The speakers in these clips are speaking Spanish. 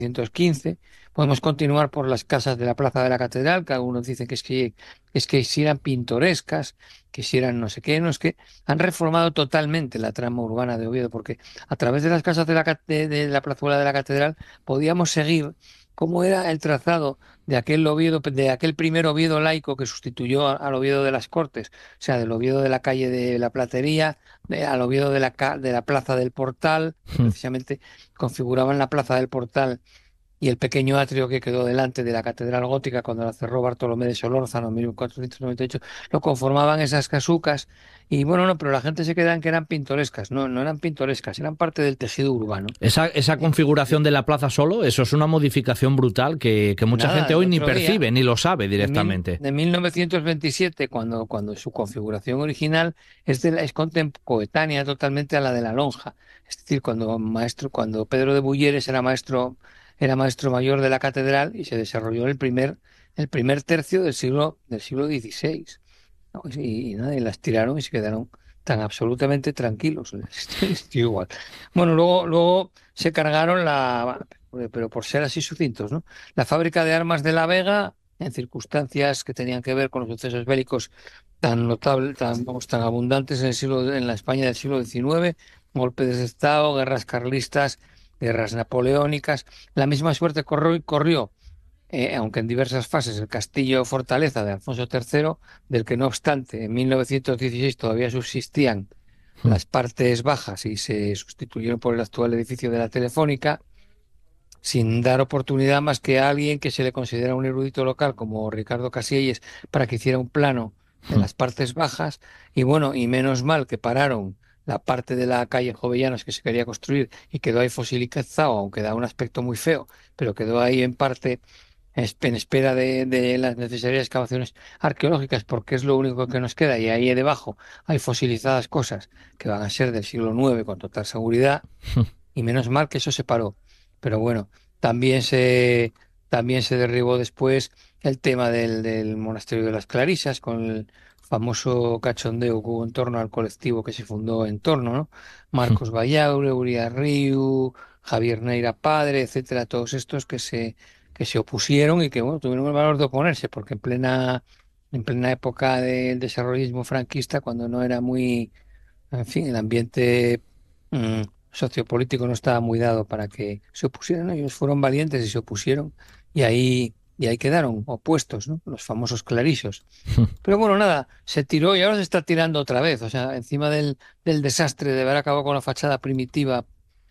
1915. Podemos continuar por las casas de la Plaza de la Catedral, que algunos dicen que si eran pintorescas, que si eran no sé qué, no es que han reformado totalmente la trama urbana de Oviedo, porque a través de las casas de la plazuela de la Catedral podíamos seguir cómo era el trazado de aquel Oviedo, de aquel primer Oviedo laico que sustituyó al Oviedo de las Cortes, o sea, del Oviedo de la calle de la Platería, al Oviedo de la Plaza del Portal, que precisamente configuraban la Plaza del Portal y el pequeño atrio que quedó delante de la Catedral Gótica cuando la cerró Bartolomé de Solórzano en 1498, lo conformaban esas casucas. Y bueno, no, pero la gente se queda en que eran pintorescas. No, no eran pintorescas, eran parte del tejido urbano. Esa configuración de la plaza solo, eso es una modificación brutal que mucha Nada, gente el hoy ni otro día, percibe, ni lo sabe directamente. de 1927, cuando su configuración original es contemporánea totalmente a la de la lonja. Es decir, cuando Pedro de Bulleres era maestro mayor de la catedral y se desarrolló el primer tercio del siglo XVI. ¿No? Y las tiraron y se quedaron tan absolutamente tranquilos. Estoy igual. Bueno, luego se cargaron pero por ser así sucintos, ¿no? La fábrica de armas de La Vega, en circunstancias que tenían que ver con los sucesos bélicos tan notables, tan abundantes en la España del siglo XIX, golpes de Estado, guerras carlistas, guerras napoleónicas. La misma suerte corrió aunque en diversas fases, el castillo fortaleza de Alfonso III, del que no obstante en 1916 todavía subsistían las partes bajas y se sustituyeron por el actual edificio de la Telefónica, sin dar oportunidad más que a alguien que se le considera un erudito local como Ricardo Casillas para que hiciera un plano de las partes bajas. Y bueno, y menos mal que pararon la parte de la calle Jovellanos que se quería construir y quedó ahí fosilizado, aunque da un aspecto muy feo, pero quedó ahí en parte en espera de las necesarias excavaciones arqueológicas, porque es lo único que nos queda, y ahí debajo hay fosilizadas cosas que van a ser del siglo IX con total seguridad, y menos mal que eso se paró. Pero bueno, también se, también se derribó después el tema del monasterio de las Clarisas, con el famoso cachondeo que hubo en torno al colectivo que se fundó en torno, ¿no? Marcos Bayaure, Urías Riu, Javier Neira Padre, etcétera, todos estos que se opusieron y que bueno, tuvieron el valor de oponerse, porque en plena época del desarrollismo franquista, cuando no era muy, en fin, el ambiente mm, sociopolítico no estaba muy dado para que se opusieran, ¿no? Ellos fueron valientes y se opusieron y ahí quedaron opuestos, ¿no? Los famosos clarisos. Pero bueno, nada, se tiró y ahora se está tirando otra vez, o sea, encima del desastre de haber acabado con la fachada primitiva,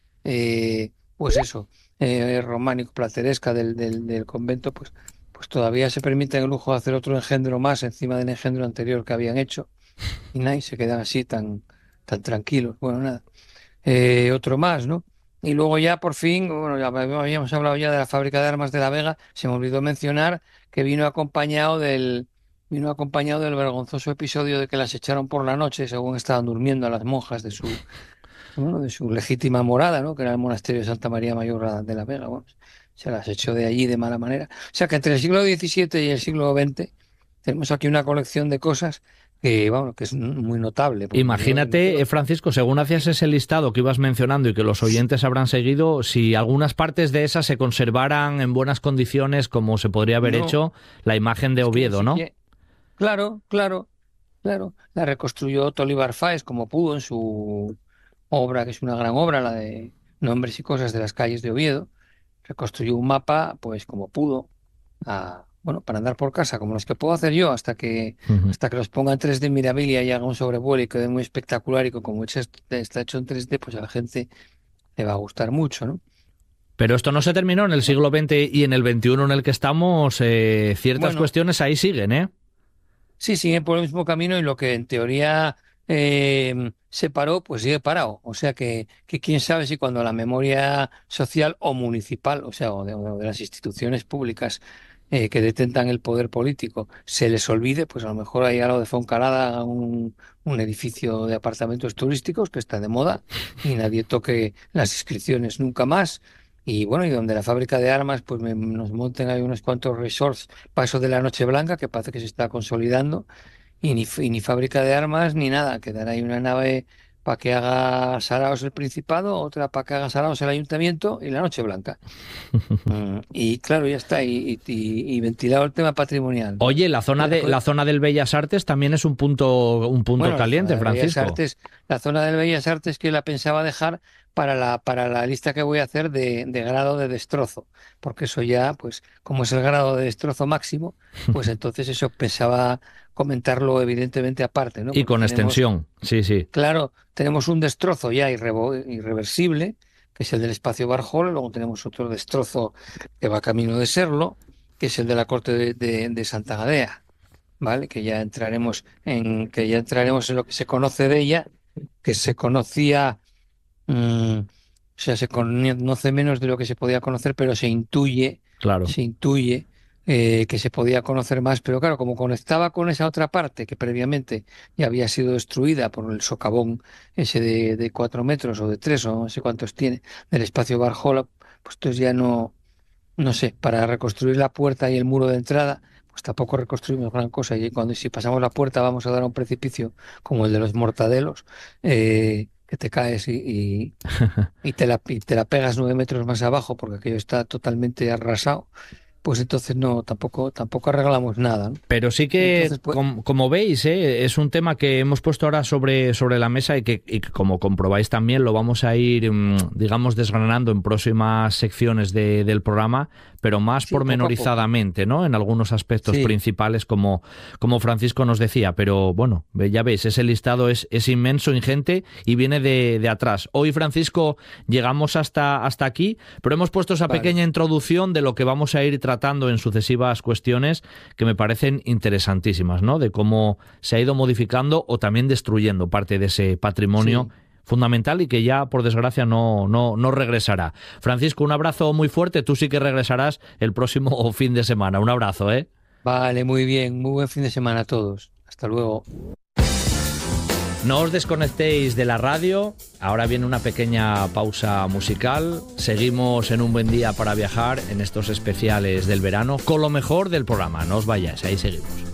pues eso, románico, plateresca del convento, pues todavía se permite el lujo de hacer otro engendro más encima del engendro anterior que habían hecho y nadie se quedan así tan tranquilos. Bueno, nada, otro más, ¿no? Y luego ya por fin, bueno, ya habíamos hablado ya de la fábrica de armas de La Vega, se me olvidó mencionar que vino acompañado del vergonzoso episodio de que las echaron por la noche según estaban durmiendo a las monjas de su legítima morada, ¿no? Que era el monasterio de Santa María Mayor de La Vega. Bueno, se las echó de allí de mala manera. O sea que entre el siglo XVII y el siglo XX tenemos aquí una colección de cosas que, bueno, que es muy notable, porque yo Imagínate, creo. Francisco, según hacías ese listado que ibas mencionando y que los oyentes habrán seguido, si algunas partes de esas se conservaran en buenas condiciones, como se podría haber No, hecho la imagen de es que Oviedo, sí ¿no? que, claro, claro, claro, la reconstruyó Tolívar Fáez como pudo en su obra, que es una gran obra, la de Nombres y Cosas de las calles de Oviedo. Reconstruyó un mapa, pues como pudo, bueno, para andar por casa, como los que puedo hacer yo, hasta que los ponga en 3D Mirabilia y haga un sobrevuelo y quede muy espectacular y que como está hecho en 3D, pues a la gente le va a gustar mucho, ¿no? Pero esto no se terminó en el siglo XX y en el XXI en el que estamos, ciertas Bueno, cuestiones ahí siguen, ¿eh? sí, sigue por el mismo camino y lo que en teoría se paró, pues sigue parado. O sea que quién sabe si cuando la memoria social o municipal, o sea, o de las instituciones públicas que detentan el poder político, se les olvide, pues a lo mejor hay algo de Foncalada, un edificio de apartamentos turísticos que está de moda y nadie toque las inscripciones nunca más. Y bueno, y donde la fábrica de armas, pues nos monten ahí unos cuantos resorts, paso de la Noche Blanca, que parece que se está consolidando, y ni fábrica de armas ni nada, quedará ahí una nave para que haga saraos el Principado, otra para que haga saraos el Ayuntamiento y la Noche Blanca. Y claro, ya está, y ventilado el tema patrimonial. Oye, la zona del Bellas Artes también es un punto Bueno, la zona caliente, del Bellas Francisco. Artes, la zona del Bellas Artes que la pensaba dejar para la lista que voy a hacer de grado de destrozo, porque eso ya, pues, como es el grado de destrozo máximo, pues entonces eso pensaba comentarlo evidentemente aparte, ¿no? Y Porque con tenemos, extensión, sí, sí, claro, tenemos un destrozo ya irreversible, que es el del espacio Barjola, luego tenemos otro destrozo que va camino de serlo, que es el de la corte de Santa Gadea. ¿Vale? Que ya entraremos en lo que se conoce de ella, que se conocía, o sea, se conoce menos de lo que se podía conocer, pero claro. se intuye que se podía conocer más, pero claro, como conectaba con esa otra parte que previamente ya había sido destruida por el socavón ese de 4 metros o de 3 o no sé cuántos tiene del espacio Barjola, pues entonces ya no sé, para reconstruir la puerta y el muro de entrada, pues tampoco reconstruimos gran cosa. Y cuando si pasamos la puerta vamos a dar a un precipicio como el de los Mortadelos, que te caes y te la pegas 9 metros más abajo porque aquello está totalmente arrasado, pues entonces no, tampoco arreglamos nada, ¿no? Pero sí que, Entonces, pues como veis, es un tema que hemos puesto ahora sobre la mesa y que, como comprobáis también, lo vamos a ir, digamos, desgranando en próximas secciones del programa, pero más sí, poco a poco. pormenorizadamente, ¿no? En algunos aspectos Sí, principales, como Francisco nos decía. Pero bueno, ya veis, ese listado es inmenso, ingente y viene de atrás. Hoy, Francisco, llegamos hasta aquí, pero hemos puesto esa vale. pequeña introducción de lo que vamos a ir tratando en sucesivas cuestiones que me parecen interesantísimas, ¿no? De cómo se ha ido modificando o también destruyendo parte de ese patrimonio Sí. fundamental y que ya, por desgracia, no regresará. Francisco, un abrazo muy fuerte. Tú sí que regresarás el próximo fin de semana. Un abrazo, ¿eh? Vale, muy bien. Muy buen fin de semana a todos. Hasta luego. No os desconectéis de la radio. Ahora viene una pequeña pausa musical. Seguimos en un buen día para viajar en estos especiales del verano con lo mejor del programa. No os vayáis, ahí seguimos.